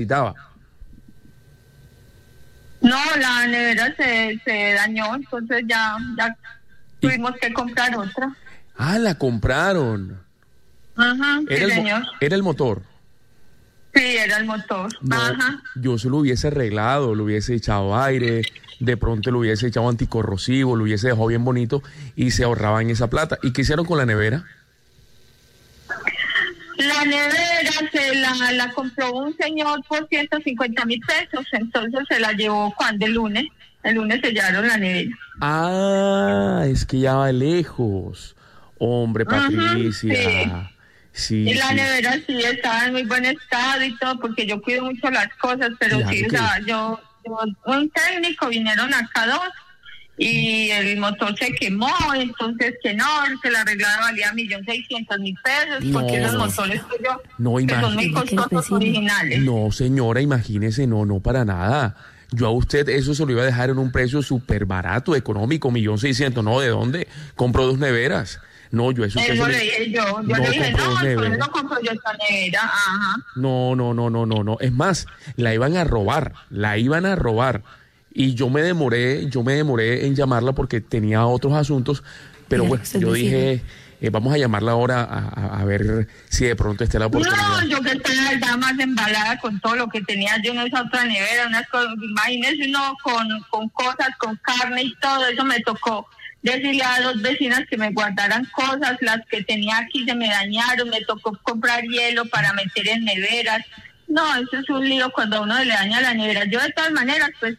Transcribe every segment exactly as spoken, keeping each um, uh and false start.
necesitaba. No, la nevera se, se dañó, entonces ya, ya tuvimos que comprar otra. Ah, la compraron. Ajá, sí, Era el, señor. mo- era el motor. Sí, era el motor. No, Ajá. yo se lo hubiese arreglado, le hubiese echado aire, de pronto le hubiese echado anticorrosivo, lo hubiese dejado bien bonito y se ahorraban esa plata. ¿Y qué hicieron con la nevera? La nevera se la, la compró un señor por ciento cincuenta mil pesos, entonces se la llevó cuando el lunes. El lunes sellaron la nevera. Ah, es que ya va lejos. Hombre, Ajá, Patricia. Sí, Y la sí. nevera sí estaba en muy buen estado y todo, porque yo cuido mucho las cosas, pero Claro sí, o que- sea, yo, yo, un técnico, vinieron acá dos, y el motor se quemó, entonces que no, que la arreglada valía millón seiscientos mil pesos, porque No. esos motores tuyos, No, que son muy imagínate. costosos originales. No, señora, imagínese, no, no para nada. Yo a usted eso se lo iba a dejar en un precio súper barato, económico, millón seiscientos. No, ¿de dónde? Compro dos neveras. No, yo eso usted Eso se le le- dije yo, yo No, le dije, compró no, dos por neveras. eso compro yo esta nevera, ajá. No, no, no, no, no, no. Es más, la iban a robar, la iban a robar. Y yo me demoré, yo me demoré en llamarla porque tenía otros asuntos, pero Mira, bueno, usted yo decide. dije, eh, vamos a llamarla ahora a, a- a ver si de pronto está la oportunidad. No, yo que estaba ya más embalada con todo lo que tenía yo en esa otra nevera, unas cosas, imagínese uno con, con cosas, con carne y todo eso, me tocó decirle a dos vecinas que me guardaran cosas, las que tenía aquí se me dañaron, me tocó comprar hielo para meter en neveras. No, eso es un lío cuando a uno le daña la nevera. Yo de todas maneras, pues,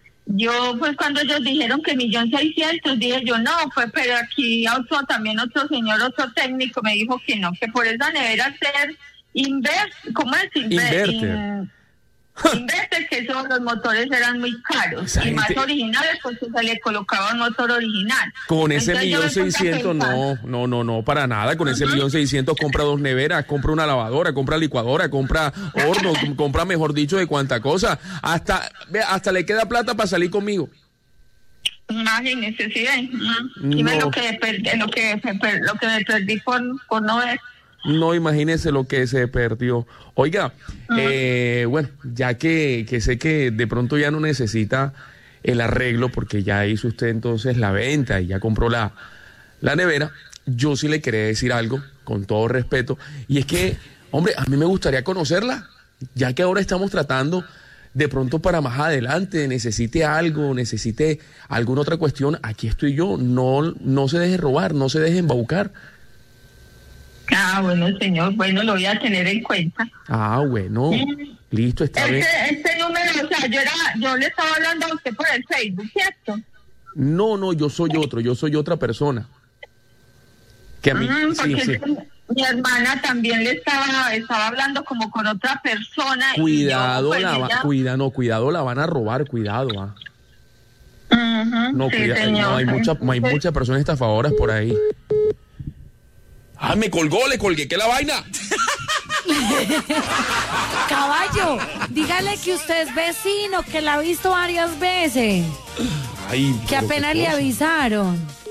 yo pues cuando ellos dijeron que millón seiscientos, dije yo no, pues pero aquí otro, también otro señor, otro técnico me dijo que no, que por esa nevera ser invert, ¿cómo es? Inver- Inverter. in- Inverter, que esos los motores eran muy caros Esa y más gente- originales, pues se le colocaba un motor original. Con ese Entonces, yo millón me puse a seiscientos, pensar, no, no, no, no, para nada. Con ese millón seiscientos compra dos neveras, compra una lavadora, compra licuadora, compra horno, com- compra, mejor dicho, de cuánta cosa. Hasta, ve, hasta le queda plata para salir conmigo. Imagínese, sí, ven. Mm. Dime No. lo que perdí, lo que per- lo que me perdí por, por no ver. No, imagínese lo que se perdió. Oiga, eh, bueno, ya que, que sé que de pronto ya no necesita el arreglo porque ya hizo usted entonces la venta y ya compró la, la nevera, yo sí le quería decir algo, con todo respeto, y es que, hombre, a mí me gustaría conocerla, ya que ahora estamos tratando de pronto para más adelante, necesite algo, necesite alguna otra cuestión, aquí estoy yo, no, no se deje robar, no se deje embaucar. Ah, bueno, señor, bueno, lo voy a tener en cuenta. Ah, bueno, listo, está bien. Este, este número, o sea, yo era, yo le estaba hablando a usted por el Facebook, ¿cierto? No, no, yo soy otro, yo soy otra persona. Que a mí, Mm, sí, porque sí. mi hermana también le estaba, estaba hablando como con otra persona. Cuidado, y yo, pues, la, va- ella- cuida, no, cuidado, la van a robar, cuidado, ah. Ujú, No, sí, cuida, señor. no, hay mucha, hay Entonces, muchas personas estafadoras por ahí. Ah, me colgó, le colgué, ¿qué la vaina? Caballo, dígale que usted es vecino, que la ha visto varias veces, Ay, que pero qué apenas le cosa. avisaron.